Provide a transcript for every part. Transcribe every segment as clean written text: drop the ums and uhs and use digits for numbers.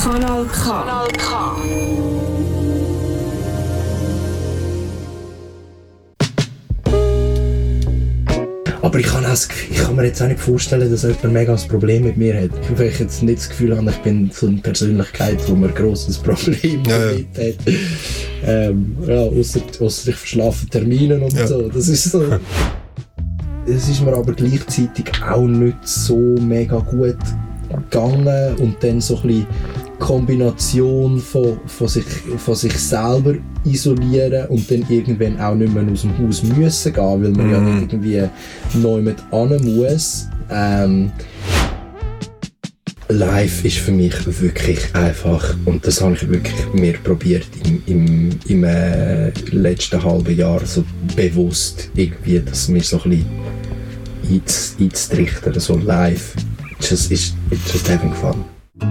Kanal K. Kanal K. Aber ich kann mir jetzt auch nicht vorstellen, dass jemand mega ein Problem mit mir hat. Weil ich jetzt nicht das Gefühl habe, ich bin so eine Persönlichkeit, wo man ein grosses Problem damit hat. Ausser ich verschlafe Termine und so. Das ist so. Es ist mir aber gleichzeitig auch nicht so mega gut gegangen und dann so ein bisschen Kombination von sich selber isolieren und dann irgendwann auch nicht mehr aus dem Haus müssen gehen, weil man ja nicht irgendwie neu mit an muss. Live ist für mich wirklich einfach, und das habe ich wirklich mir probiert im letzten halben Jahr so bewusst irgendwie, dass mir so ein bisschen einzutrichten, so live. It's just having fun.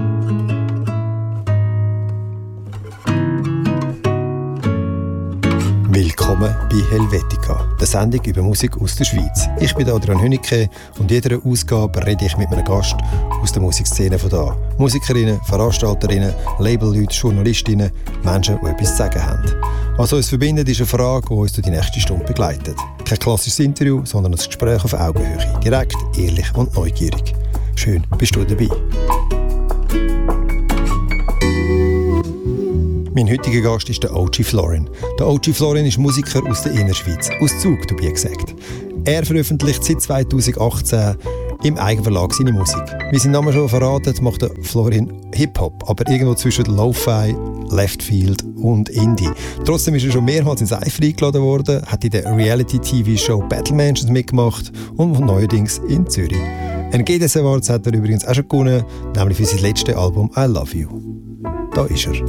Willkommen bei Helvetica, der Sendung über Musik aus der Schweiz. Ich bin Adrian Hünnecke und in jeder Ausgabe rede ich mit einem Gast aus der Musikszene von da. Musikerinnen, Veranstalterinnen, Labelleute, Journalistinnen, Menschen, die etwas zu sagen haben. Was uns verbindet, ist eine Frage, die uns durch die nächste Stunde begleitet. Kein klassisches Interview, sondern ein Gespräch auf Augenhöhe. Direkt, ehrlich und neugierig. Schön, bist du dabei. Mein heutiger Gast ist der OG Florin. Der OG Florin ist Musiker aus der Innerschweiz, aus Zug, dabei gesagt. Er veröffentlicht seit 2018 im Eigenverlag seine Musik. Wie sein Name schon verratet, macht der Florin Hip-Hop, aber irgendwo zwischen Lo-Fi, Leftfield und Indie. Trotzdem ist er schon mehrmals ins Cypher eingeladen worden, hat in der Reality-TV-Show Battle Mansions mitgemacht und neuerdings in Zürich. Einen GDS Awards hat er übrigens auch schon gewonnen, nämlich für sein letztes Album I Love You. Da ist er.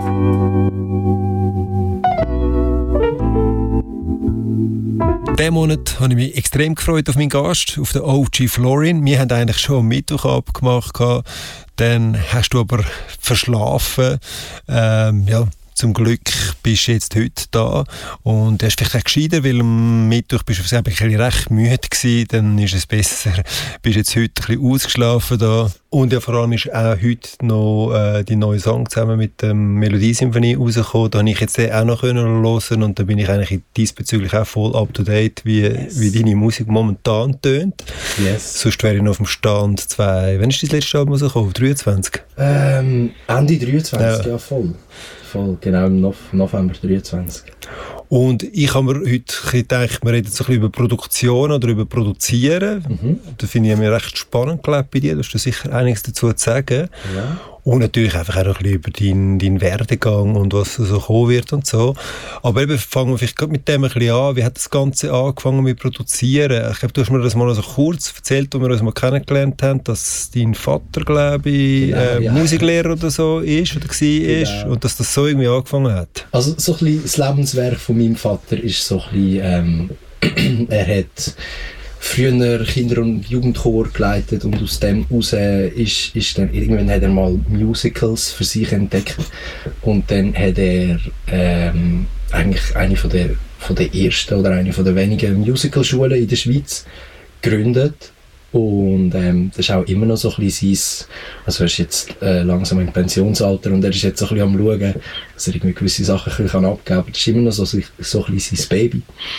Diesen Monat habe ich mich extrem gefreut auf meinen Gast, auf den OG Florin. Wir haben eigentlich schon am Mittwoch abgemacht, dann hast du aber verschlafen. Zum Glück bist du jetzt heute da und das ist vielleicht auch gescheiter, weil am Mittwoch bist du ein bisschen recht müde gewesen, dann ist es besser, bist jetzt heute ein bisschen ausgeschlafen da. Und ja, vor allem ist auch heute noch die neue Song zusammen mit der Melodiesymphonie rausgekommen, da konnte ich jetzt auch noch hören und da bin ich eigentlich diesbezüglich auch voll up to date, wie deine Musik momentan tönt. Yes. Sonst wäre ich noch auf dem Stand 2. Wann ist dein letztes Album rausgekommen? 23? Ende 23, ja voll, genau im November 23. Und ich habe mir heute gedacht, wir reden so ein bisschen über Produktion oder über Produzieren. Das finde ich mir recht spannend bei dir. Du hast da sicher einiges dazu zu sagen. Ja. Und natürlich einfach auch ein bisschen über deinen Werdegang und was so kommen wird und so. Aber eben fangen wir vielleicht gerade mit dem ein bisschen an. Wie hat das Ganze angefangen mit Produzieren? Ich glaube, du hast mir das mal so kurz erzählt, als wir uns mal kennengelernt haben, dass dein Vater, glaube ich, Musiklehrer oder so ist oder war. Genau. Und dass das so irgendwie angefangen hat. Also so ein bisschen das Lebenswerk von meinem Vater ist so ein bisschen, er hat früher Kinder- und Jugendchor geleitet und aus dem heraus ist dann irgendwann hat er mal Musicals für sich entdeckt und dann hat er eigentlich eine von der ersten oder eine von der wenigen Musicalschulen in der Schweiz gegründet und das ist auch immer noch so ein bisschen also er ist jetzt langsam im Pensionsalter und er ist jetzt so ein bisschen am schauen, dass er irgendwie gewisse Sachen abgeben kann, aber das ist immer noch so ein bisschen sein Baby.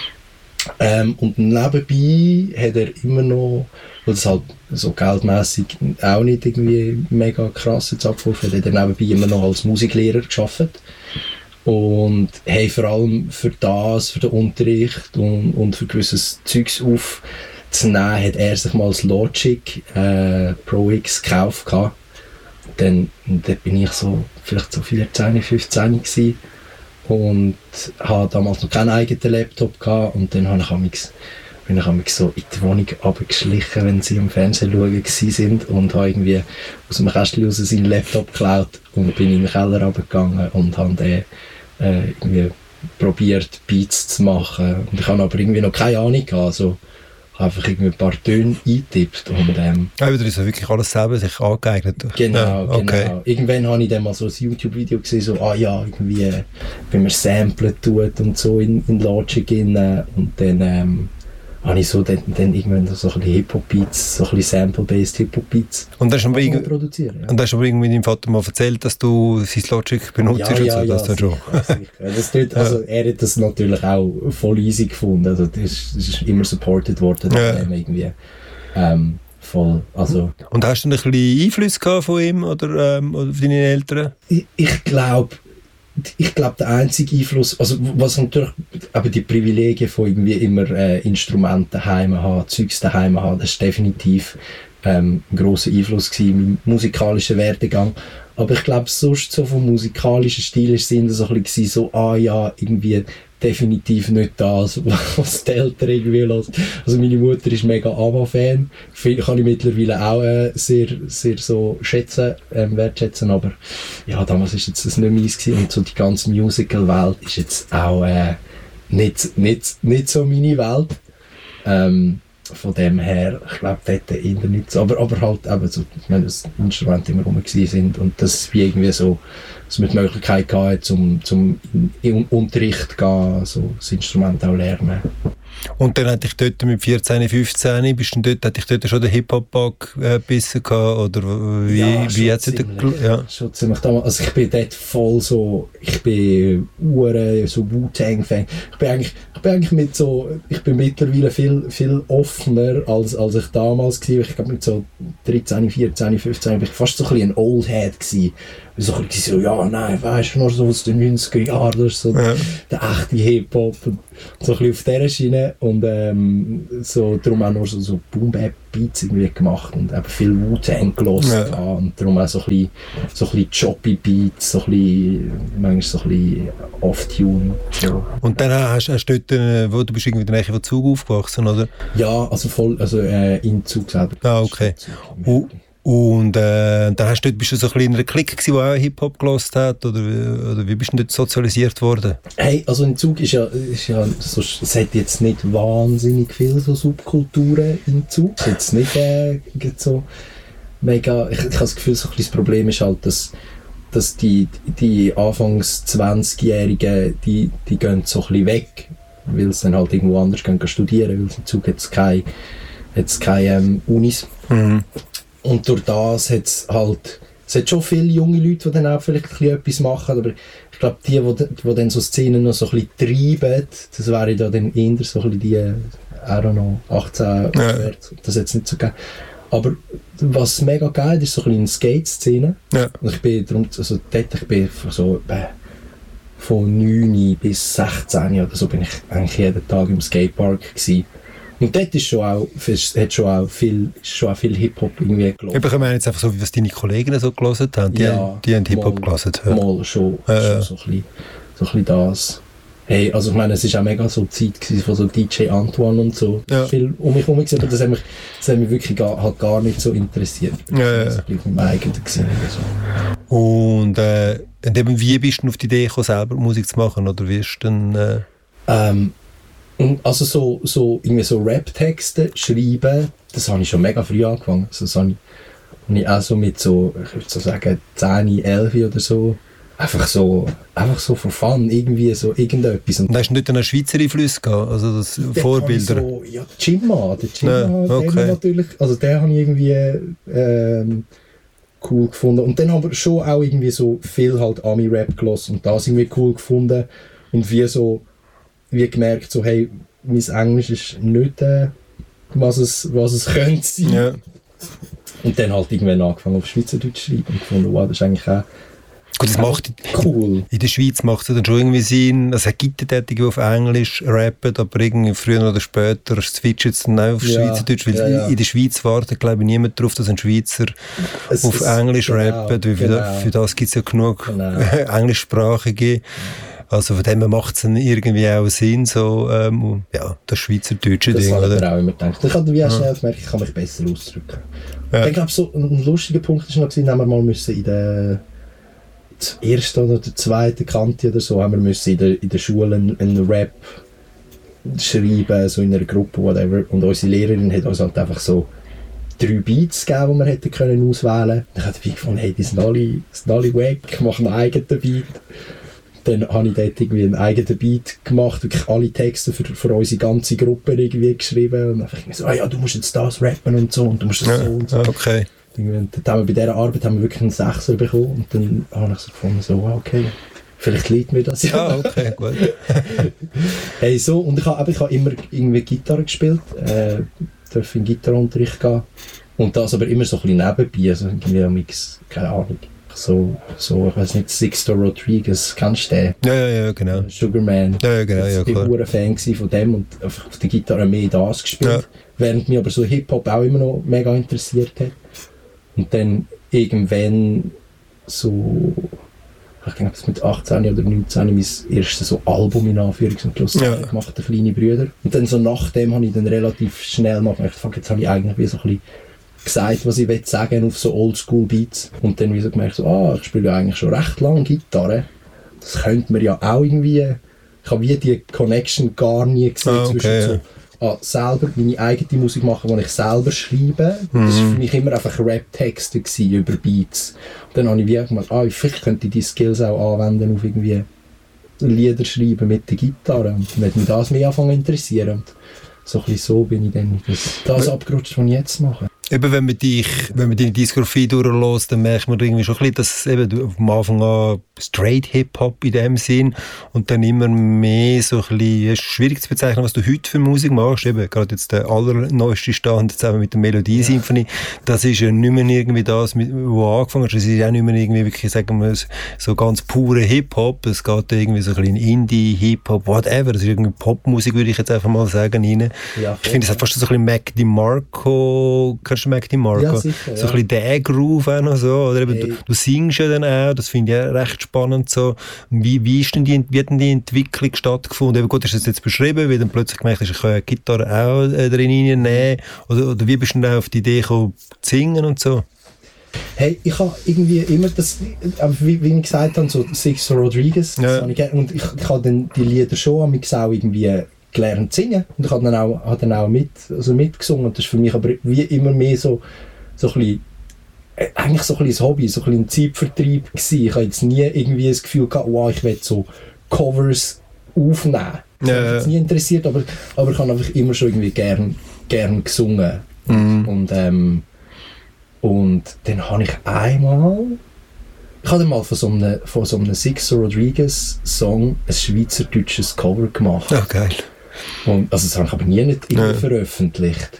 Und nebenbei hat er immer noch, weil das halt so geldmässig auch nicht irgendwie mega krass jetzt abgeworfen hat, er nebenbei immer noch als Musiklehrer gearbeitet. Und hey, vor allem für den Unterricht und für gewisses Zeugs aufzunehmen, hat er sich mal das Logic Pro X gekauft. Dann bin ich vielleicht so 14, 15 gewesen. Und hatte damals noch keinen eigenen Laptop gehabt und dann bin ich so in die Wohnung runtergeschlichen, wenn sie im Fernsehen schauen sind und habe irgendwie aus dem Kästchen raus seinen Laptop geklaut und bin in den Keller runtergegangen und habe dann irgendwie probiert Beats zu machen und ich habe aber irgendwie noch keine Ahnung gehabt, also einfach irgendwie ein paar Töne eingetippt und du hast wirklich alles selber sich angeeignet? Genau. Irgendwann habe ich dann mal so ein YouTube-Video gesehen, so, irgendwie, wenn man Samplen tut und so in Logic rein und dann habe ich so dann irgendwann so ein bisschen Hip-Hop-Beats, so ein bisschen Sample-based Hip-Hop-Beats produzieren. Ja. Und hast du aber irgendwie deinem Vater mal erzählt, dass du sein Logic benutzt und so? Das dann schon. Das nicht, also er hat das natürlich auch voll easy gefunden. Also das ist immer supported worden. Irgendwie. Voll, also. Und hast du ein bisschen Einfluss gehabt von ihm oder von deinen Eltern? Ich glaube, der einzige Einfluss, also was natürlich, aber die Privilegien von irgendwie immer Instrumente daheim haben, Zeugs daheim haben, das war definitiv ein grosser Einfluss gewesen, mein musikalischer Werdegang. Aber ich glaube, sonst so vom musikalischen Stil ist es so ein bisschen so, irgendwie definitiv nicht das, was die Eltern irgendwie lassen. Also meine Mutter ist mega ABBA-Fan, kann ich mittlerweile auch sehr, sehr so wertschätzen, aber ja, damals ist jetzt das nicht meins gewesen und so die ganze Musical-Welt ist jetzt auch nicht so meine Welt. Von dem her, ich glaube, dort eher nicht so, aber halt eben so, ich meine, das Instrumente immer rum sind und das wie irgendwie so, dass man die Möglichkeit hatte, zum in Unterricht zu gehen, so das Instrument auch lernen. Und dann hatte ich dort mit 14, 15, bist du dort, hatte ich dort schon den Hip-Hop-Bug gebissen gehabt, oder wie hat es schon ziemlich damals, also ich bin dort voll so, ich bin so Wu-Tang-Fan, ich bin mittlerweile viel offener, als ich damals war. Ich glaube mit so 13, 14, 15 war ich fast so ein bisschen ein Oldhead gewesen. So ein bisschen so, ja, nein, weißt du, noch so aus den 90er Jahren, das ist so der echte Hip-Hop und so ein bisschen auf dieser Schiene und so, darum auch noch so Boom-Bap-Beats irgendwie gemacht und eben viel Wu-Tang gehört und darum auch so ein bisschen choppy-Beats, so ein bisschen, manchmal so ein bisschen off-tune. So. Und dann hast du dort, wo du bist irgendwie in der Nähe von Zug aufgewachsen, oder? Ja, also voll, also in Zug selber. Ah, okay. Und dann bist du so ein bisschen in einer Clique gewesen, die auch Hip-Hop gehört hat, oder wie bist du dort sozialisiert worden? Hey, also in Zug ist ja so, es hat jetzt nicht wahnsinnig viele so Subkulturen in Zug. Es ist jetzt nicht so mega, ich habe das Gefühl, so ein bisschen das Problem ist halt, dass die Anfangs 20-Jährigen, die gehen so ein bisschen weg, weil sie dann halt irgendwo anders gehen studieren, weil in Zug hat es keine Unis. Mhm. Und durch das hat es schon viele junge Leute, die dann auch vielleicht etwas machen, aber ich glaube, die dann so Szenen noch so ein bisschen treiben, das wäre ja dann eher so ein bisschen die, I don't know, 18 aufwärts, das hat es nicht so gegeben. Aber was mega geil ist, so ein bisschen eine Skate-Szene. Ja. Und ich bin so von 9 bis 16 oder so bin ich eigentlich jeden Tag im Skatepark gewesen. Und dort ist hat schon auch viel Hip-Hop irgendwie gelesen. Ich meine jetzt einfach so, wie was deine Kollegen so gelesen haben. Die haben Hip-Hop gelesen. Mal schon so ein bisschen das. Hey, also ich meine, es war auch mega so die Zeit von so DJ Antoine und so. Ja. Viel um mich herum gesehen, aber das hat mich wirklich gar nicht so interessiert. Das war mein eigenes gewesen. So. Und eben, wie bist du auf die Idee gekommen, selber Musik zu machen? Oder wie ist denn... Also irgendwie so Rap-Texte schreiben, das habe ich schon mega früh angefangen. Also das habe ich auch so mit so, ich würde so sagen, 10, 11 oder so. Einfach so for fun, irgendwie so irgendetwas. Und hast du nicht einen Schweizer Einfluss gehabt? Also das Vorbilder? So, ja, Jimma, okay. Natürlich, also den habe ich irgendwie cool gefunden. Und dann aber schon auch irgendwie so viel halt Ami-Rap gelassen und das irgendwie cool gefunden. Und wie gemerkt, so, hey, mein Englisch ist nicht, was es könnte sein. Ja. Und dann halt irgendwann angefangen auf Schweizerdeutsch zu schreiben und gefunden, wow, das ist eigentlich auch gut, das macht cool. In der Schweiz macht es dann schon irgendwie Sinn, also es gibt Tätige, die auf Englisch rappen, aber irgendwie früher oder später switchen es dann auch auf Schweizerdeutsch, weil in der Schweiz wartet, glaube ich, niemand darauf, dass ein Schweizer auf Englisch rappt, weil für das gibt es ja genug Englischsprachige. Also von dem her macht es dann irgendwie auch Sinn, so, das schweizerdeutsche Ding. Das habe ich mir auch immer gedacht. Ich habe wie schnell gemerkt, ich kann mich besser ausdrücken. Ja. Ich glaube, so ein lustiger Punkt war noch, dass wir mal in der ersten oder der zweiten Kante oder so, haben wir müssen in der Schule einen Rap schreiben, so in einer Gruppe, whatever. Und unsere Lehrerin hat uns halt einfach so 3 Beats gegeben, die wir hätten auswählen können. Dann habe ich gefunden, hey, die sind alle wack, machen einen eigenen Beat. dann habe ich dort irgendwie einen eigenen Beat gemacht, wirklich alle Texte für unsere ganze Gruppe irgendwie geschrieben und einfach so, ja, du musst jetzt das rappen und so und du musst das so und so. Okay. Dann haben wir bei dieser Arbeit wirklich einen Sechser bekommen und dann habe ich so gefunden, so, okay, vielleicht liegt mir das ja. Okay, gut. Hey, so, und ich habe immer irgendwie Gitarre gespielt, durfte in Gitarrenunterricht gehen und das aber immer so ein bisschen nebenbei, also irgendwie am Mix, keine Ahnung. So, ich weiß nicht, Sixto Rodriguez, kennst du den? Ja, genau. Sugarman. Ja, genau, ja, ich war ein Fan von dem und einfach auf der Gitarre mehr das gespielt. Während mich aber so Hip-Hop auch immer noch mega interessiert hat. Und dann irgendwann so, ich denke, mit 18 oder 19 mein erstes so Album in Anführungs- und Schluss gemacht, der kleine Brüder. Und dann so nachdem habe ich dann relativ schnell mal gedacht, fuck, jetzt habe ich eigentlich wie so ein bisschen gesagt, was ich sagen will, auf so Oldschool-Beats. Und dann wie so gemerkt, so, ich spiele ja eigentlich schon recht lange Gitarre. Das könnte man ja auch irgendwie, ich habe wie die Connection gar nie gesehen zwischen so, selber meine eigene Musik machen, die ich selber schreibe. Das war für mich immer einfach Rap-Texte über Beats. Und dann habe ich wie gemerkt, vielleicht könnte ich die Skills auch anwenden auf irgendwie Lieder schreiben mit der Gitarre. Und dann hat mich das mich angefangen zu interessieren. Und so ein bisschen so bin ich dann das abgerutscht, was ich jetzt mache. Eben, wenn man deine Diskografie durchlässt, dann merkt man irgendwie schon ein bisschen, dass eben du am Anfang an straight Hip-Hop in dem Sinn und dann immer mehr so ein bisschen, es ist schwierig zu bezeichnen, was du heute für Musik machst, eben gerade jetzt der allerneueste Stand zusammen mit der Melodie-Symphonie, das ist ja nicht mehr irgendwie das, wo angefangen hast, es ist auch nicht mehr irgendwie wirklich, sagen wir, so ganz pure Hip-Hop, es geht irgendwie so ein bisschen Indie, Hip-Hop, whatever, das ist irgendwie Popmusik, würde ich jetzt einfach mal sagen, rein. Ja, ich finde, es hat fast so ein bisschen Mac DeMarco, kennst du Mac DeMarco? Ja, sicher, so ein bisschen der Groove auch noch so, oder eben, du singst ja dann auch, das finde ich auch recht spannend so. Wie hat denn die Entwicklung stattgefunden? Eben, gut, hast du das jetzt beschrieben, wie dann plötzlich gemerkt hast, ich kann ja die Gitarre auch drin reinnehmen, oder wie bist du dann auch auf die Idee gekommen, zu singen und so? Hey, ich habe irgendwie immer das, wie ich gesagt habe, so Sixto Rodriguez, das habe ich gerne, und ich habe dann die Lieder schon auch irgendwie gelernt zu singen und ich habe dann auch mitgesungen und das ist für mich aber wie immer mehr so ein bisschen, eigentlich so ein bisschen ein Hobby, so ein bisschen ein Zeitvertreib gewesen. Ich habe jetzt nie irgendwie das Gefühl gehabt, ich will so Covers aufnehmen. Das hat mich jetzt nie interessiert, aber ich habe einfach immer schon irgendwie gern gesungen. Und dann habe ich mal von so einem Sixto Rodriguez Song ein schweizerdeutsches Cover gemacht. Oh, geil. Und, also das habe ich aber nie veröffentlicht.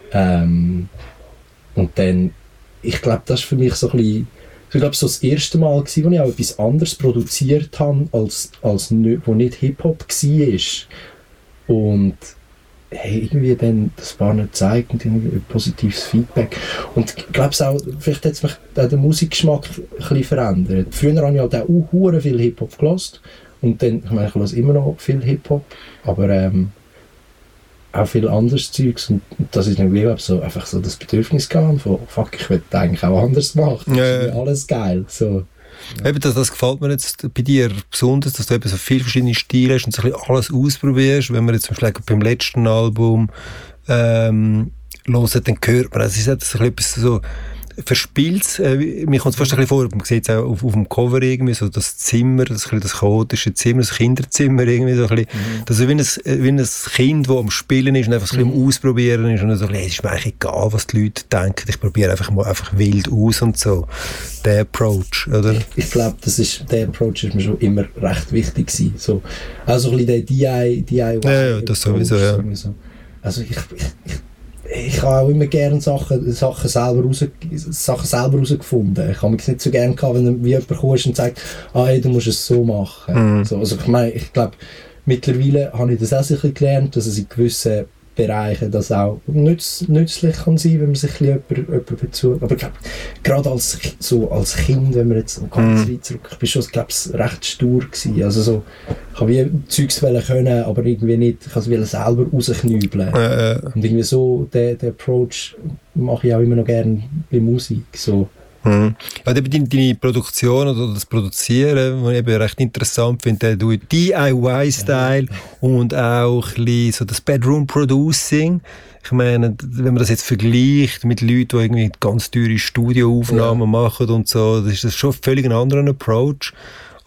Und dann, ich glaube, das war für mich so ein bisschen, ich glaube, so das erste Mal gewesen, wo ich auch etwas anderes produziert habe, als wo nicht Hip-Hop war. Und hey, irgendwie dann das paar nicht gezeigt und irgendwie positives Feedback. Und ich glaube auch, vielleicht hat es mich der Musikgeschmack ein bisschen verändert. Früher habe ich halt auch viel Hip-Hop gehört. Und dann, ich meine, ich höre immer noch viel Hip-Hop, aber auch viel anderes Zeugs. Und das ist dann so, einfach so das Bedürfnis gehabt von, fuck, ich will eigentlich auch anders machen. Das ist alles geil. So. Ja. Eben, das gefällt mir jetzt bei dir besonders, dass du eben so viele verschiedene Stile hast und so ein bisschen alles ausprobierst. Wenn man jetzt zum Beispiel beim letzten Album hört, dann hört man, es ist halt so etwas so verspielt. Mir kommt es fast ein bisschen vor, man sieht es auch auf dem Cover irgendwie, so das Zimmer, das chaotische Zimmer, das Kinderzimmer irgendwie so ein bisschen. Das ist wie ein Kind, das am Spielen ist und einfach so ein bisschen am Ausprobieren ist und so ein bisschen, es ist mir eigentlich egal, was die Leute denken, ich probiere einfach wild aus und so. Der Approach, oder? Ich glaube, der Approach ist mir schon immer recht wichtig gewesen. So, also ein bisschen der DIY. Ja, das sowieso, ja. Also ich habe auch immer gerne Sachen selber herausgefunden. Ich habe mich nicht so gerne gehabt, wenn jemand kommt und sagt, hey, du musst es so machen. So, also ich glaube, mittlerweile habe ich das auch sicher gelernt, dass es in gewissen Bereichen das auch nützlich kann sein, wenn man sich jemand bezieht. Aber ich glaube, gerade als Kind, wenn man jetzt ganz weit zurück, ich bin schon, glaube ich, recht stur gewesen. Also so, ich habe wie Zeugs können, aber irgendwie nicht, ich wollte es selber rausknübeln. Und irgendwie so, den Approach mache ich auch immer noch gerne bei Musik. So. Ja, deine Produktion oder das Produzieren, was ich eben recht interessant finde, der DIY-Style und auch ein bisschen so das Bedroom-Producing. Ich meine, wenn man das jetzt vergleicht mit Leuten, die irgendwie ganz teure Studioaufnahmen machen und so, das ist das schon völlig ein anderer Approach.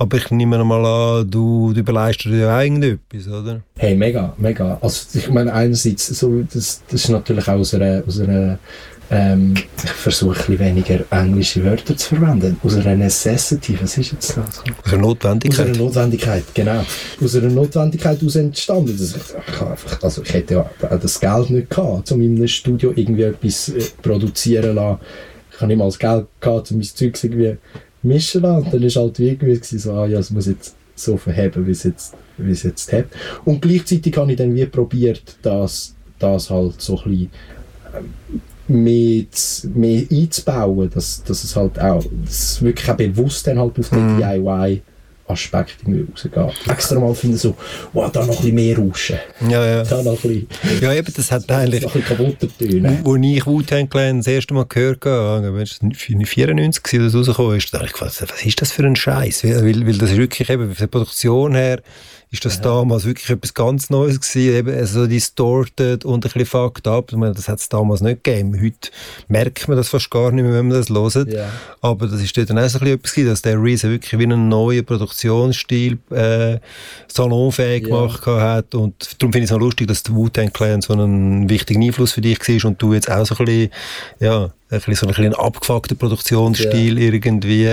Aber ich nehme mal an, du überleistest dir ja auch irgendetwas, oder? Hey, mega, mega. Also ich meine, einerseits, so, das ist natürlich auch aus einer ich versuche ein bisschen weniger englische Wörter zu verwenden. Aus einer Necessity, was ist jetzt das? Aus einer Notwendigkeit. Aus einer Notwendigkeit, genau. Aus einer Notwendigkeit heraus entstanden. Ich hätte ja das Geld nicht gehabt, um in einem Studio irgendwie etwas produzieren zu lassen. Ich habe nicht mal das Geld gehabt, um mein Zeug irgendwie mischen zu lassen. Und dann war halt irgendwie so, es muss jetzt so verheben, wie es jetzt hat. Und gleichzeitig habe ich dann wie probiert, das halt so ein bisschen mehr einzubauen, dass es halt auch, dass es wirklich auch bewusst dann halt auf den DIY-Aspekt rausgeht. Extra mal finde so, wow, da noch ein bisschen mehr Rauschen. Ja. Da noch ein bisschen, ja, eben, das hat eigentlich... noch ein bisschen kaputter Töne. Wo ich Wu-Tang Clan das erste Mal gehört habe, wenn es 1994 oder so rausgekommen ist, da habe ich gefragt, was ist das für ein Scheiß? Weil das ist wirklich eben, von der Produktion her, ist das damals wirklich etwas ganz Neues gewesen, eben so distorted und ein bisschen fucked up. Ich meine, das hat es damals nicht gegeben. Heute merkt man das fast gar nicht mehr, wenn man das hört. Yeah. Aber das ist dort dann auch so ein bisschen etwas gewesen, dass der Reese wirklich wie einen neuen Produktionsstil salonfähig gemacht hat. Und darum finde ich es auch lustig, dass der Wu-Tang Clan so einen wichtigen Einfluss für dich war und du jetzt auch so ein bisschen, so einen abgefuckten Produktionsstil irgendwie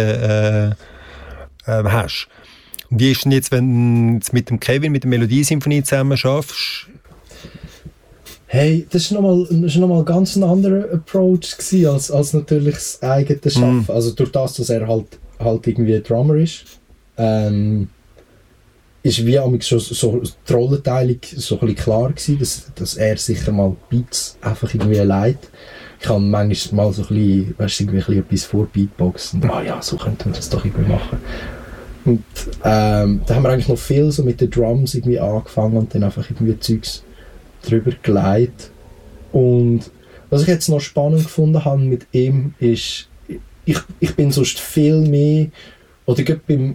hast. Wie ist denn jetzt, wenn du jetzt mit dem Kevin, mit der Melodiesymphonie zusammen schaffst? Hey, das war nochmal ganz ein anderer Approach gewesen, als natürlich das eigene Schaffen. Also durch das, dass er halt irgendwie Drummer ist, ist wie schon so die Rollenteilung so ein bisschen klar gewesen, dass er sicher mal Beats einfach irgendwie leitet. Ich kann manchmal mal so ein bisschen, irgendwie ein bisschen etwas vor Beatboxen. So könnte man das doch irgendwie machen. Und da haben wir eigentlich noch viel so mit den Drums irgendwie angefangen und dann einfach irgendwie Zeugs drüber gelegt. Und was ich jetzt noch spannend gefunden habe mit ihm ist, ich bin sonst viel mehr, oder gerade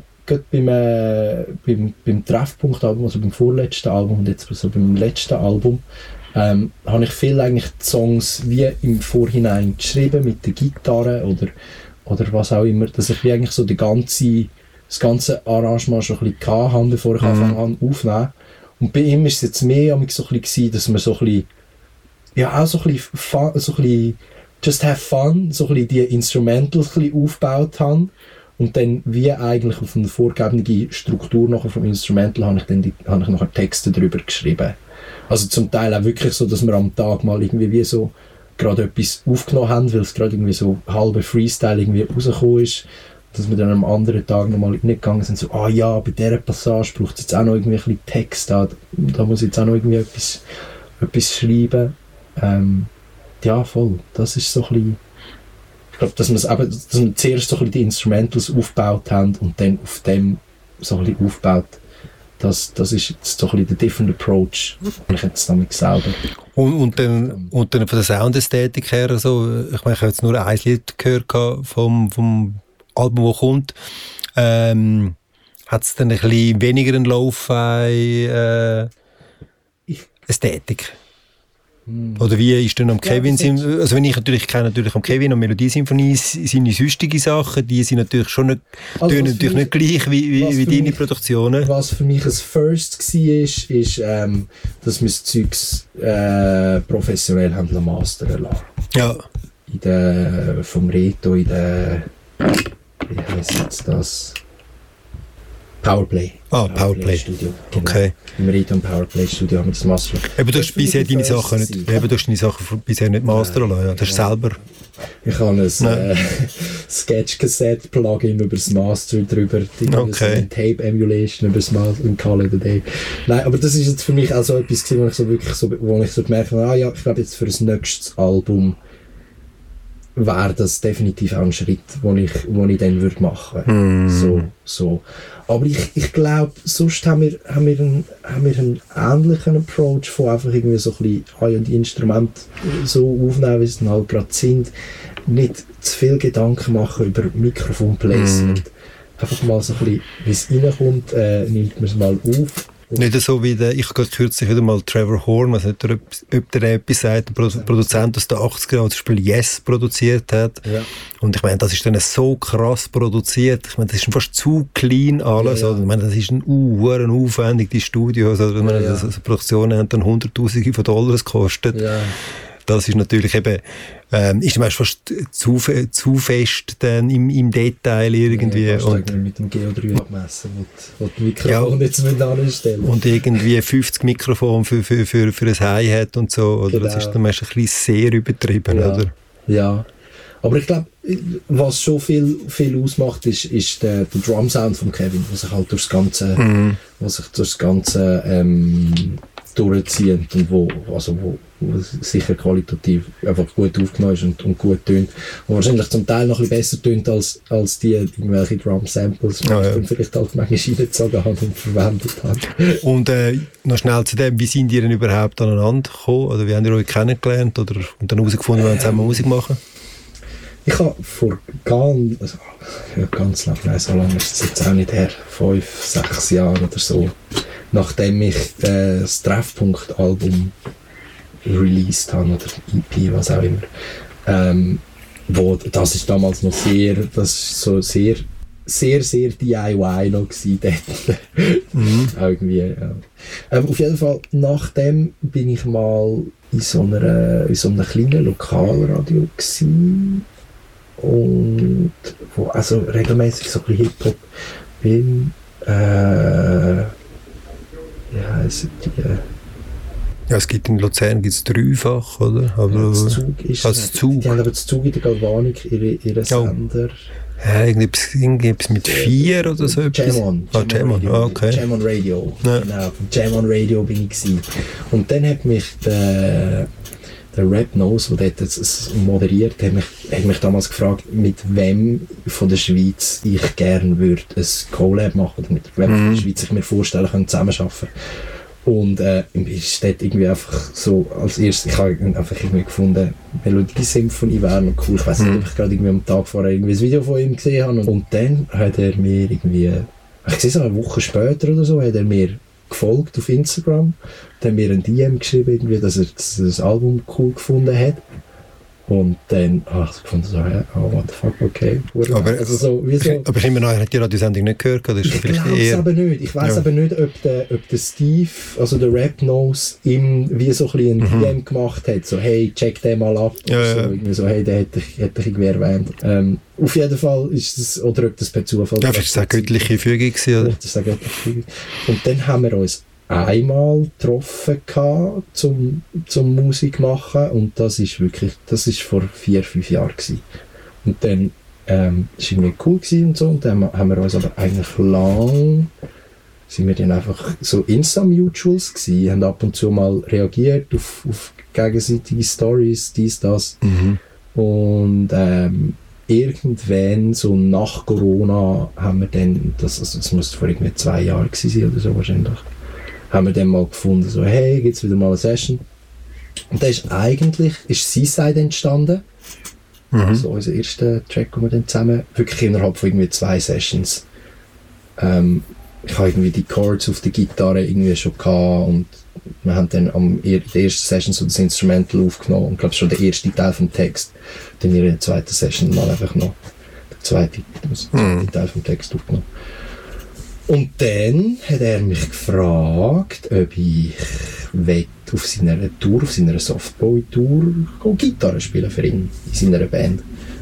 beim Treffpunkt-Album, also beim vorletzten Album und jetzt so beim letzten Album, habe ich viel eigentlich die Songs wie im Vorhinein geschrieben mit der Gitarre oder was auch immer, dass ich wie eigentlich so das ganze Arrangement schon ein bisschen hatte, bevor ich angefangen habe aufzunehmen. Und bei ihm war es jetzt mehr so ein bisschen, dass wir so ein bisschen, ja auch so ein bisschen, so ein bisschen just have fun, so ein bisschen die Instrumentals ein bisschen aufgebaut haben. Und dann wie eigentlich auf eine vorgegebene Struktur nachher vom Instrumental habe ich nachher Texte darüber geschrieben. Also zum Teil auch wirklich so, dass wir am Tag mal irgendwie wie so gerade etwas aufgenommen haben, weil es gerade irgendwie so halbe Freestyle irgendwie rausgekommen ist. Dass wir dann am anderen Tag nochmal hingegangen sind, so, bei dieser Passage braucht es jetzt auch noch irgendwie ein bisschen Text, da muss ich jetzt auch noch irgendwie etwas schreiben. Ja, voll. Das ist so ein bisschen, ich glaube, dass wir zuerst so ein bisschen die Instrumentals aufgebaut haben und dann auf dem so ein bisschen aufgebaut. Das ist jetzt so ein bisschen der different approach, ich jetzt damit selber. Und dann von der Soundästhetik her, also, ich meine, ich habe jetzt nur ein Lied gehört vom Album, das kommt, hat es dann ein bisschen weniger eine Lo-Fi Ästhetik? Oder wie ist denn am Kevin? Also wenn ich kenne natürlich am Kevin und Melodiesymphonie seine sonstigen Sachen, die sind natürlich schon nicht, also natürlich nicht gleich wie deine Produktionen. Was für mich ein First war, ist, dass wir das Zeugs professionell haben mastern lassen. Ja. Vom Reto in der wie heisst jetzt das? Powerplay. Powerplay Studio. Genau. Okay. Im Reto und Powerplay Studio haben wir das Master. Aber du hast bisher deine Sachen bisher nicht mastern lassen, ja. Das ist selber. Ich habe ein Sketch-Cassette-Plugin über das Master drüber, eine Tape-Emulation über das Master und Call it a Day. Nein, aber das ist jetzt für mich auch so etwas, wo ich so gemerkt habe, ich glaube jetzt für das nächste Album wäre das definitiv auch ein Schritt, den ich dann würde machen würde. So. Aber ich glaube, sonst haben wir einen ähnlichen Approach von einfach irgendwie so ein bisschen die Instrumente so aufnehmen, wie sie dann halt gerade sind. Nicht zu viel Gedanken machen über Mikrofonplacement. Einfach mal so ein bisschen, wie es reinkommt, nimmt man es mal auf Nicht so wie ich habe kürzlich wieder mal Trevor Horn, was nicht, ob der etwas sagt, der Produzent aus den 80er Jahren, das Spiel Yes produziert hat. Ja. Und ich meine, das ist dann so krass produziert. Ich meine, das ist fast zu clean alles. Ja, ja. Ich meine, das ist ein aufwendig, die Studios. Also, ich meine, also Produktionen haben dann Hunderttausende von Dollars gekostet. Ja. Das ist natürlich eben, ist fast zu fest dann im Detail irgendwie. Ja, und mit dem Geo3 abmessen, wo die Mikrofone jetzt mit anstellen. Und irgendwie 50 Mikrofone für ein Hi-Hat und so. Oder? Genau. Das ist dann meist ein bisschen sehr übertrieben, oder? Ja. Aber ich glaube, was schon viel ausmacht, ist der Drum-Sound von Kevin, was sich halt durchs Ganze, durchzieht und wo sicher qualitativ einfach gut aufgenommen ist und gut tönt. Und wahrscheinlich zum Teil noch ein bisschen besser tönt als die irgendwelche Drum-Samples, die ich vielleicht halt manchmal reingezogen habe und verwendet habe. Und noch schnell zu dem, wie sind ihr denn überhaupt aneinander gekommen? Oder wie habt ihr euch kennengelernt und dann herausgefunden, wie wir zusammen Musik machen? Ich habe vor ganz lang, so lange ist es jetzt auch nicht her, 5-6 Jahre oder so, nachdem ich das Treffpunkt-Album released habe, oder EP, was auch immer, das ist damals noch sehr DIY noch gewesen dort. Irgendwie, ja. Auf jeden Fall, nachdem bin ich mal in so einem kleinen Lokalradio gewesen, und wo also regelmäßig so ein bisschen Hip-Hop bin, es gibt in Luzern dreifach, oder? Aber das Zug ist Zug. Die haben aber das Zug in der Galvanik, ihre Sender. Ja, irgendetwas mit 4 oder so. Jam-On. Okay. Jam-On Radio. Ja. Genau, vom Jam-On Radio bin ich gewesen. Und dann hat mich der Rap Nose, der das moderiert, hat mich damals gefragt, mit wem von der Schweiz ich gerne würde ein Collab machen, oder mit wem von der Schweiz ich mir vorstellen könnte, zusammenarbeiten. Und ist dort irgendwie einfach so, als erstes, ich habe einfach irgendwie gefunden, Melodie-Symphonie wäre noch cool. Ich weiss nicht, ob ich gerade irgendwie am Tag vorher irgendwie ein Video von ihm gesehen habe. Und dann hat er mir irgendwie, ich sehe so eine Woche später oder so, hat er mir gefolgt auf Instagram, dann mir ein DM geschrieben, irgendwie, dass er das Album cool gefunden hat. Und dann habe ich gefunden, so, what the fuck, okay. Aber immer noch, hat die Sendung nicht gehört? Oder ich glaube es aber nicht. Ich weiss aber nicht, ob der Steve, also der Rap Nose, ihm wie so ein bisschen ein DM gemacht hat. So, hey, check den mal ab. Irgendwie so, hey, den hätte ich irgendwie erwähnt. Auf jeden Fall ist das, oder ob das per Zufall... Ja, das war eine göttliche Fügung. Oder? Das ist eine göttliche Fügung. Und dann haben wir uns einmal getroffen zum Musik machen, und das ist vor 4-5 Jahren gewesen. Und dann ist irgendwie cool gewesen und so, und dann haben wir uns aber eigentlich sind wir dann einfach so Insta-Mutuals gewesen, haben ab und zu mal reagiert auf gegenseitige Stories, dies, das. Und irgendwann, so nach Corona, haben wir dann, das muss vor irgendwie 2 Jahren gewesen sein oder so wahrscheinlich, haben wir dann mal gefunden, so, hey, gibt's wieder mal eine Session. Und da ist Seaside entstanden. Also unser erster Track, den wir dann zusammen, wirklich innerhalb von irgendwie 2 Sessions. Ich habe irgendwie die Chords auf der Gitarre irgendwie schon gehabt, und wir haben dann in der ersten Session so das Instrumental aufgenommen, und glaube schon der erste Teil vom Text. Dann in der zweiten Session mal einfach noch der zweite Teil vom Text aufgenommen. Und dann hat er mich gefragt, ob ich auf seiner Softboy-Tour Gitarre spielen für ihn, in seiner Band.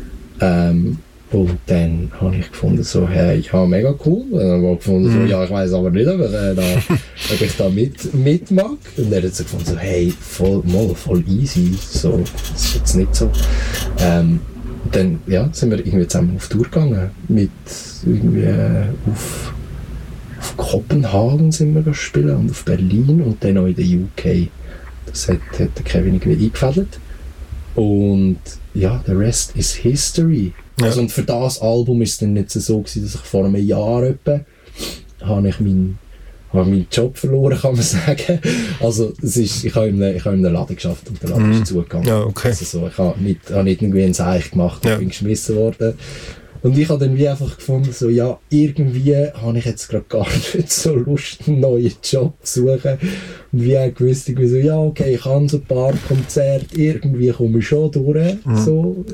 Und dann habe ich gefunden, so, hey, ja, mega cool. Und dann habe ich gefunden, so, ja, ich weiss aber nicht, ob ich da mit mag. Und er hat so gefunden, so, hey, voll easy, so, das ist jetzt nicht so. Und dann, ja, sind wir irgendwie zusammen auf Tour gegangen, mit irgendwie auf Kopenhagen sind wir spielen und auf Berlin und dann auch in der UK. Das hat der Kevin irgendwie eingefädelt. Und ja, the rest is history. Ja. Also, und für das Album ist es dann nicht so gewesen, dass ich vor einem Jahr etwa habe ich meinen Job verloren, kann man sagen. Also ich habe in einem Laden geschafft und der Laden ist zugegangen. Ja, okay. Also so, ich habe nicht irgendwie ein Zeichen gemacht und bin geschmissen worden. Und ich habe dann wie einfach gefunden, so, ja, irgendwie habe ich jetzt gerade gar nicht so Lust, einen neuen Job zu suchen. Und wie auch gewusst, irgendwie so, ja, okay, ich habe so ein paar Konzerte, irgendwie komme ich schon durch, so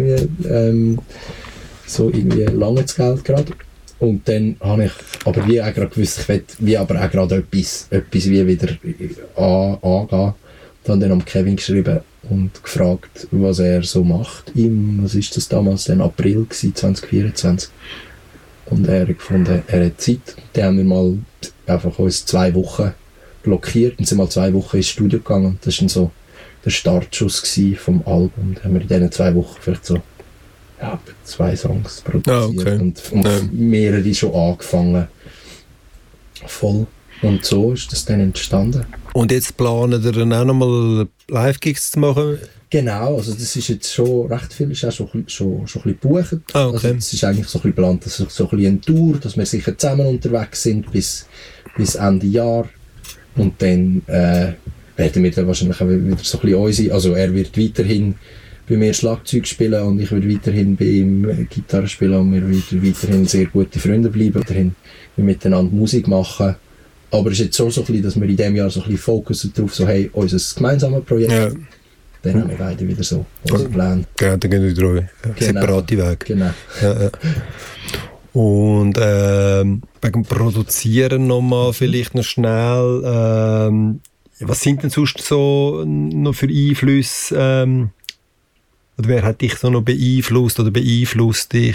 irgendwie langes Geld gerade. Und dann habe ich aber wie auch gerade gewusst, ich will wie aber auch gerade etwas wie wieder angehen. Dann am Kevin geschrieben und gefragt, was er so macht. Was ist das damals? Dann April 2024. Und er hat gefunden, er hat Zeit. Dann haben wir mal einfach uns 2 Wochen blockiert und sind mal 2 Wochen ins Studio gegangen. Das war dann so der Startschuss vom Album. Dann haben wir in diesen 2 Wochen vielleicht so 2 Songs produziert und mehrere schon angefangen. Voll. Und so ist das dann entstanden. Und jetzt planen wir dann auch nochmal Live-Gigs zu machen? Genau, also das ist jetzt schon recht viel, ist auch schon ein bisschen gebucht. Ah, okay. Also es ist eigentlich so ein bisschen geplant, dass so ein bisschen eine Tour, dass wir sicher zusammen unterwegs sind bis Ende Jahr. Und dann werden wir dann wahrscheinlich auch wieder so ein bisschen unsere, also er wird weiterhin bei mir Schlagzeug spielen und ich würde weiterhin bei ihm Gitarre spielen und wir würden weiterhin sehr gute Freunde bleiben, weiterhin miteinander Musik machen. Aber es ist jetzt schon so ein bisschen, dass wir in diesem Jahr so ein bisschen fokussen darauf, so hey, unser gemeinsames Projekt, dann haben wir beide wieder so unseren Plan. Genau, dann gehen wir wieder separate Wege. Genau. Ja. Und wegen Produzieren nochmal vielleicht noch schnell, was sind denn sonst so noch für Einflüsse, oder wer hat dich so noch beeinflusst oder beeinflusst dich?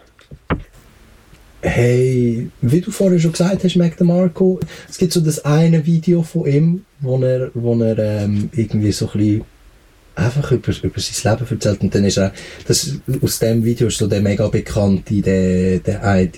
Hey, wie du vorher schon gesagt hast, Mac DeMarco, es gibt so das eine Video von ihm, wo er irgendwie so ein bisschen einfach über sein Leben erzählt. Und dann ist er, aus dem Video ist so der mega bekannte, der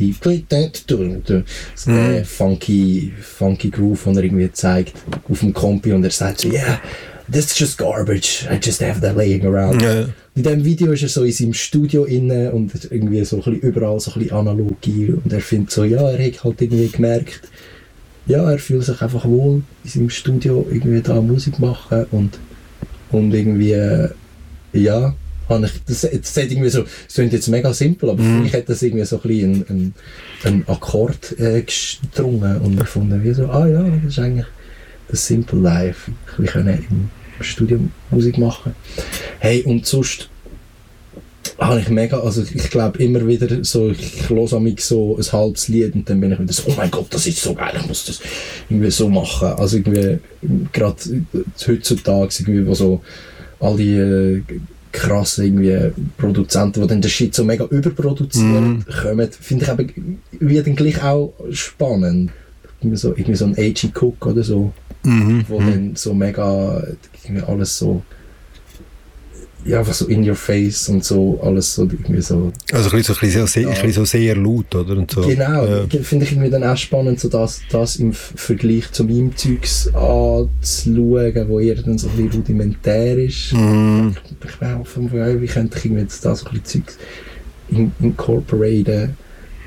funky Groove, den er irgendwie zeigt auf dem Kompi und er sagt so, yeah, this is just garbage, I just have that laying around. Ja. In diesem Video ist er so in seinem Studio inne und irgendwie so ein bisschen überall so ein bisschen Analogie und er findet so, ja, er hat halt irgendwie gemerkt, ja, er fühlt sich einfach wohl in seinem Studio irgendwie da Musik machen und irgendwie, ja, das ist irgendwie so, es klingt jetzt mega simpel, aber für mich hat das irgendwie so ein bisschen ein Akkord gestrungen und gefunden, wie so, ja, das ist eigentlich das Simple Life. Wir können im Studio Musik machen. Hey, und sonst habe ich mega, also ich glaube immer wieder so, ich höre mich so ein halbes Lied und dann bin ich wieder so, oh mein Gott, das ist so geil, ich muss das irgendwie so machen. Also irgendwie, gerade heutzutage, irgendwie, wo so all die krassen irgendwie Produzenten, die dann den Shit so mega überproduzieren, kommen, finde ich aber wie dann gleich auch spannend. Irgendwie so ein A.G. Cook oder so, wo dann so mega alles so, ja, was so in your face und so, alles so irgendwie so. Also ein bisschen so sehr laut, oder? Und so. Genau, finde ich irgendwie dann auch spannend, so das im Vergleich zu meinem Zeugs anzuschauen, wo eher dann so ein bisschen rudimentär ist. Ich bin auch von, wie könnte ich irgendwie jetzt da so ein bisschen Zeugs incorporaten.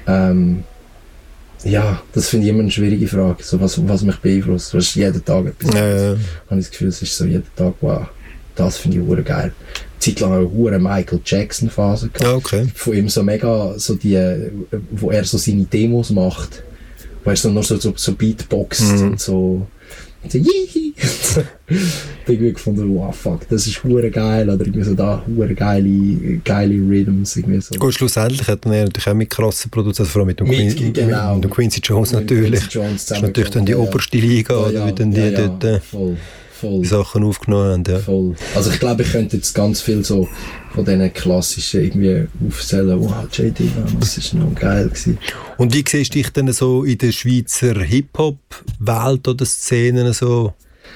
Ja, das finde ich immer eine schwierige Frage, so was mich beeinflusst. Du hast jeden Tag etwas. Habe ich das Gefühl, es ist so jeden Tag, wow, das finde ich verdammt geil. Zeitlang auch eine Michael Jackson Phase gehabt. Okay. Von ihm so mega, so die, wo er so seine Demos macht, wo er so nur so Beatboxt und so Jihi. Ich habe gefunden, wow, fuck, das ist verdammt geil, oder irgendwie so da verdammt geile Rhythms. Irgendwie so. Gut, schlussendlich hat er natürlich auch mit krassen Produzenten, vor allem mit dem Quincy Jones natürlich. Das ist natürlich dann die oberste Liga, oder wie dann die dort die Sachen aufgenommen haben. Ja. Voll. Also ich glaube, ich könnte jetzt ganz viel so von diesen klassischen irgendwie aufzählen, wow, JD, das ist noch geil gewesen. Und wie siehst du dich denn so in der Schweizer Hip-Hop-Welt oder Szene so?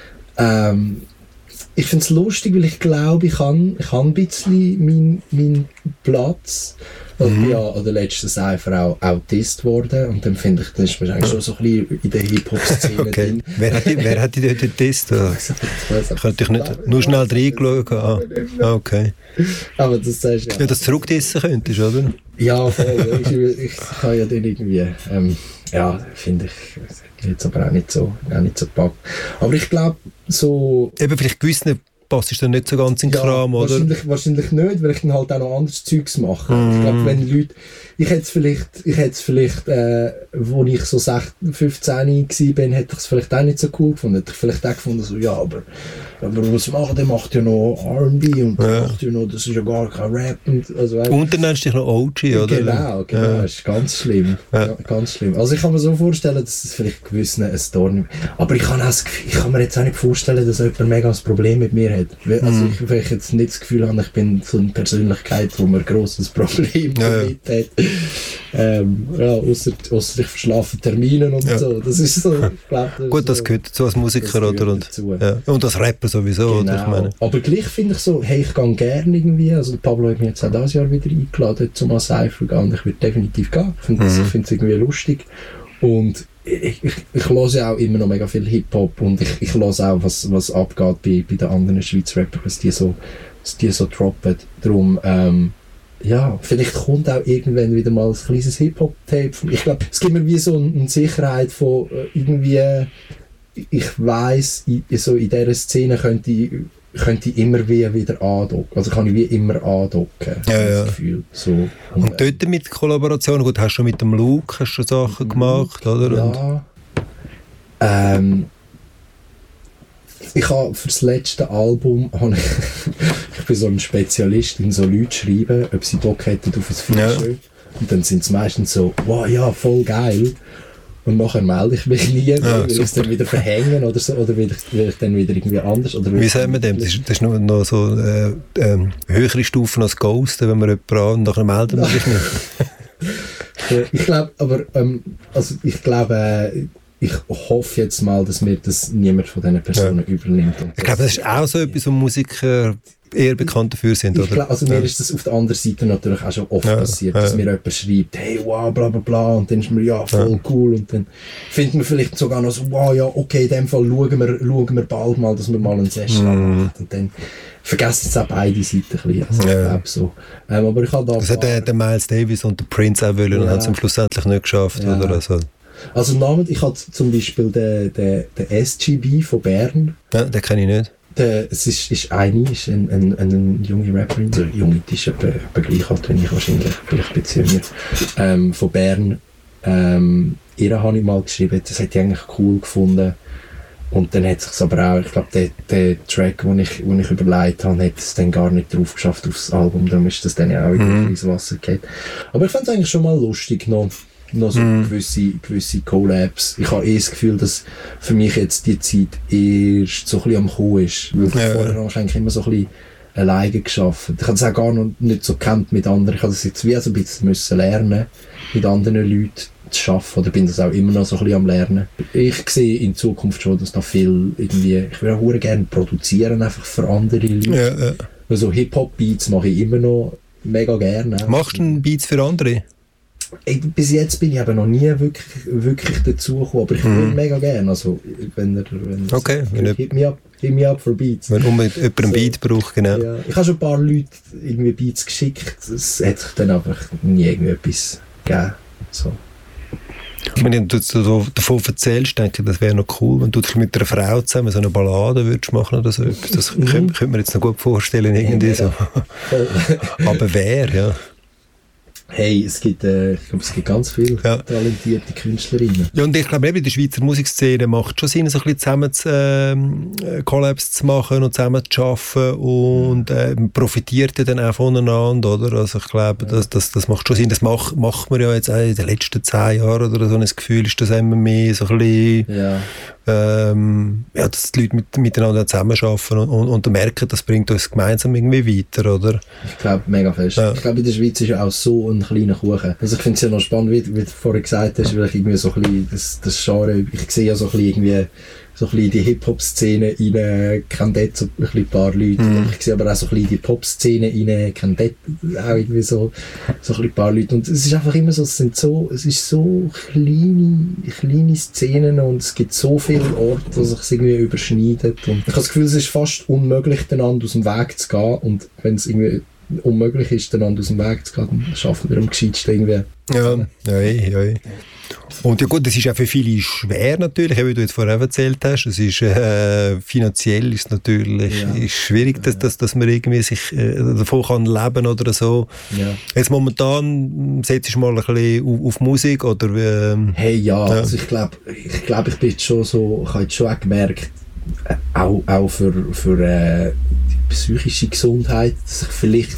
Ich finde es lustig, weil ich glaube, ich habe ein bisschen meinen Platz. Ich bin ja an der letzten Cypher auch Autist geworden und dann finde ich, das ist mir eigentlich schon so ein bisschen in der Hip-Hop-Szene drin. Wer hat dich dort getestet? Könnte ich nicht nur schnell reingeschaut. Okay. Aber das sagst du ja. Ja, dass du zurücktesten könntest, oder? Ja, voll. Ich kann ja dann irgendwie, ja, finde ich jetzt aber auch nicht so gepackt. Aber ich glaube, so... Eben vielleicht gewissen passt ist dann nicht so ganz in den Kram, oder? Wahrscheinlich nicht, weil ich dann halt auch noch anderes Zeugs mache. Ich glaube, wenn Leute... Ich hätte es vielleicht, wo ich so 15 war, hätte ich es vielleicht auch nicht so cool gefunden. Hätte ich vielleicht auch gefunden, so, ja, aber was machen, der macht ja noch R&B und der macht ja noch, das ist ja gar kein Rap. Und dann nennst du dich noch OG, oder? Genau, das ist ganz schlimm. Ja, ganz schlimm. Also ich kann mir so vorstellen, dass es vielleicht gewissen ein Dorn... Aber ich kann mir jetzt auch nicht vorstellen, dass jemand mega ein Problem mit mir hat. Also weil ich jetzt nicht das Gefühl habe, ich bin so eine Persönlichkeit, wo man ein grosses Problem damit hat. Ausser ich verschlafe Termine und so. Das ist so, ich glaub, gut, das gehört dazu als Musiker oder und als Rapper sowieso. Genau. Oder? Ich meine. Aber gleich finde ich so, hey, ich gehe gerne irgendwie. Also Pablo hat mich jetzt auch dieses Jahr wieder eingeladen, zum Cypher gehen. Und ich würde definitiv gehen. Ich finde es irgendwie lustig. Und ich höre ja auch immer noch mega viel Hip-Hop und ich höre auch, was abgeht bei den anderen Schweizer Rappern, was die so droppen. Darum, ja, vielleicht kommt auch irgendwann wieder mal ein kleines Hip-Hop-Tape. Ich glaube, es gibt mir wie so eine Sicherheit von irgendwie, ich weiss, so in dieser Szene könnte ich immer wieder andocken. Also kann ich wie immer andocken. Das Gefühl. So. Und dort mit Kollaborationen, gut, hast du mit dem Luke hast du Sachen gemacht, oder? Ja. Ich habe für das letzte Album, ich bin so ein Spezialist in so Leute schreiben, ob sie Bock hätten auf ein Feature. Und dann sind es meistens so, wow, ja, voll geil. Und nachher melde ich mich nie, weil ich es dann wieder verhängen oder so, oder will ich dann wieder irgendwie anders. Oder wie sagen wir dem? Das ist nur noch so höhere Stufen als Ghosten, wenn man jemanden an und nachher melden wir sich nicht. Ich glaube, aber ich hoffe jetzt mal, dass mir das niemand von diesen Personen übernimmt. Ich glaube, das ist auch so etwas, wo Musiker eher bekannt dafür sind, oder? Also mir ist das auf der anderen Seite natürlich auch schon oft passiert, dass mir jemand schreibt, hey, wow, bla bla bla, und dann ist mir, ja, voll cool, und dann findet man vielleicht sogar noch so, wow, ja, okay, in dem Fall schauen wir bald mal, dass wir mal einen Session machen, und dann vergessen es auch beide Seiten ein bisschen, also ich glaube so. Aber ich habe da... Das hat der Miles Davis und der Prince auch wollen und haben es am schlussendlich nicht geschafft, oder? Also ich hatte zum Beispiel den SGB von Bern. Ja, den kenne ich nicht. Es ist eine junge Rapperin, also junge, die ist etwa gleich alt wie ich wahrscheinlich, vielleicht ein bisschen jünger, von Bern. Ihr habe ich mal geschrieben, das hätte ich eigentlich cool gefunden. Und dann hat es sich aber auch, ich glaube, der Track, den ich überlegt habe, hat es dann gar nicht drauf geschafft aufs Album, darum ist das dann ja auch ins Wasser gefallen. Aber ich fand es eigentlich schon mal lustig, noch so gewisse Collabs. Ich habe das Gefühl, dass für mich jetzt die Zeit erst so ein bisschen am Kommen ist. Weil vorher habe ich eigentlich immer so ein bisschen alleine geschafft. Ich habe das auch gar noch nicht so gekannt mit anderen. Ich habe das jetzt wie so ein bisschen müssen lernen, mit anderen Leuten zu arbeiten. Oder bin das auch immer noch so ein bisschen am Lernen. Ich sehe in Zukunft schon, dass da viel irgendwie... Ich würde auch gerne produzieren, einfach für andere Leute. Also Hip-Hop-Beats mache ich immer noch mega gerne. Machst du Beats für andere? Bis jetzt bin ich aber noch nie wirklich dazu gekommen, aber ich würde mega gerne. Also, hit me up for Beats. Wenn unbedingt jemand einen Beat braucht, genau. Ja. Ich habe schon ein paar Leute irgendwie Beats geschickt, es hat sich dann einfach nie irgendetwas gegeben. So. Wenn du davon erzählst, denke ich, das wäre noch cool, wenn du mit einer Frau zusammen so eine Ballade würdest machen oder so. Das könnte man jetzt noch gut vorstellen, irgendwie so. Aber wer, ja. Hey, ich glaube, es gibt ganz viele talentierte Künstlerinnen. Ja, und ich glaube, eben in der Schweizer Musikszene macht schon Sinn, so ein bisschen zusammen Collabs zu machen und zusammen zu arbeiten und profitiert ja dann auch voneinander, oder? Also ich glaube, das macht schon Sinn. Das macht man ja jetzt auch in den letzten 10 Jahren oder so. Ein Gefühl ist das immer mehr so ein bisschen... dass die Leute miteinander zusammenarbeiten und merken, das bringt uns gemeinsam irgendwie weiter, oder? Ich glaube, mega fest. Ja. Ich glaube, in der Schweiz ist ja auch so ein kleiner Kuchen. Also ich finde es ja noch spannend, wie du vorher gesagt hast, weil ich irgendwie so ein bisschen das Genre, ich sehe ja so ein bisschen irgendwie so ein bisschen die Hip-Hop-Szene rein, kenne dort so ein paar Leute. Ich sehe aber auch so ein bisschen die Pop-Szene rein, kenne dort auch irgendwie so ein paar Leute. Und es ist einfach immer so, es ist so kleine Szenen und es gibt so viele Orte, wo sich irgendwie überschneidet. Und ich habe das Gefühl, es ist fast unmöglich, einander aus dem Weg zu gehen. Und wenn es irgendwie unmöglich ist, dann aus dem Weg zu gehen, dann schaffen wir am gescheitsten irgendwie. Ja. Und ja gut, das ist auch für viele schwer natürlich, wie du jetzt vorher erzählt hast. Es ist, finanziell ist natürlich ist schwierig, dass man irgendwie sich davon kann leben oder so. Ja. Jetzt momentan setzt du mal ein bisschen auf Musik oder? Hey, ja. Also ich glaube, ich bin jetzt schon so, ich habe jetzt schon auch gemerkt, auch für die psychische Gesundheit, dass ich vielleicht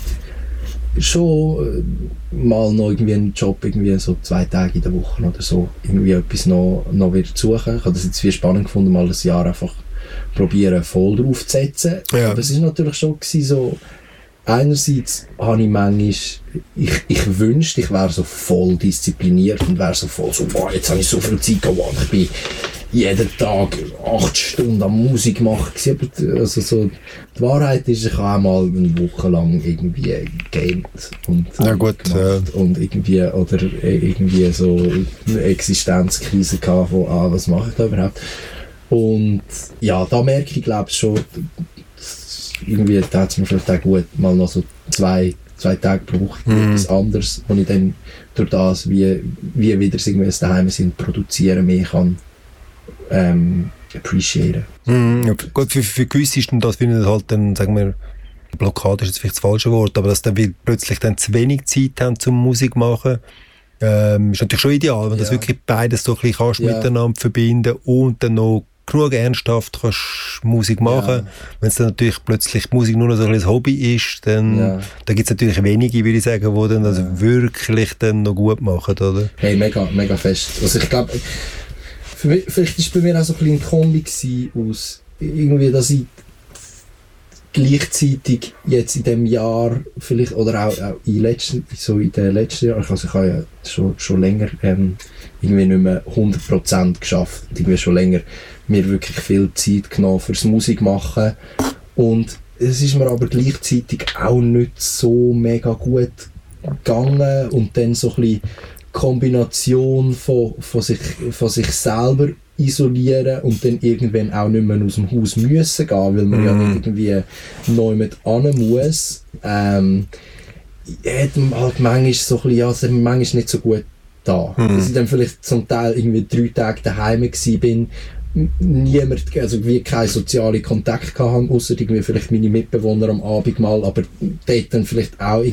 schon mal noch irgendwie einen Job irgendwie so 2 Tage in der Woche oder so irgendwie etwas noch wieder suchen. Ich habe das jetzt viel spannend gefunden, mal ein Jahr einfach probieren voll drauf zu setzen. Ja. Aber es ist natürlich schon gewesen, so einerseits habe ich manchmal ich wünschte, ich wäre so voll diszipliniert und wäre so voll so, boah, jetzt habe ich so viel Zeit gehabt, ich bin jeden Tag 8 Stunden an Musik machen. Also so, die Wahrheit ist, ich habe auch mal eine Woche lang irgendwie gamed und und irgendwie so eine Existenzkrise gehabt von, was mache ich da überhaupt? Und ja, da merke ich, glaube ich, schon, irgendwie tat es mir vielleicht auch gut, mal noch so 2 Tage pro Woche etwas anderes, wo ich dann durch das, wie wieder irgendwie daheim sind, produzieren mehr kann appreciaten. Ja, gut, für gewisse ist das halt dann, sagen wir, Blockade ist jetzt vielleicht das falsche Wort, aber dass dann plötzlich dann zu wenig Zeit haben zum Musik machen, ist natürlich schon ideal, wenn das wirklich beides so ein bisschen kannst miteinander verbinden und dann noch genug ernsthaft kannst Musik machen. Ja. Wenn es dann natürlich plötzlich Musik nur noch so ein Hobby ist, dann da gibt es natürlich wenige, würde ich sagen, die dann das wirklich dann noch gut machen, oder? Hey, mega, mega fest. Also ich glaube, vielleicht war es bei mir auch so ein bisschen ein Kombi aus irgendwie, dass ich gleichzeitig jetzt in diesem Jahr vielleicht, oder auch in den letzten Jahren, also ich habe ja schon länger irgendwie nicht mehr 100% geschafft, irgendwie schon länger mir wirklich viel Zeit genommen fürs Musik machen und es ist mir aber gleichzeitig auch nicht so mega gut gegangen und dann so ein bisschen Kombination von sich selber isolieren und dann irgendwann auch nicht mehr aus dem Haus müssen gehen, weil man ja nicht irgendwie neu mit an muss. Hat halt manchmal so ein bisschen, manchmal nicht so gut da. Dass ich dann vielleicht zum Teil irgendwie 3 Tage daheim bin, niemand, also wie keinen sozialen Kontakt hatte, außer irgendwie vielleicht meine Mitbewohner am Abend mal, aber dort dann vielleicht auch